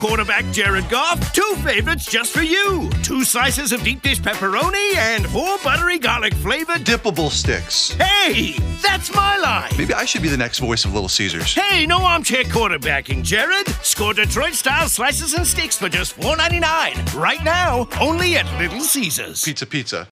Quarterback Jared Goff, 2 favorites just for you. 2 slices of deep dish pepperoni and 4 buttery garlic flavored dippable sticks. Hey, that's my line. Maybe I should be the next voice of Little Caesars. Hey, no armchair quarterbacking, Jared. Score Detroit-style slices and sticks for just $4.99. Right now, only at Little Caesars. Pizza.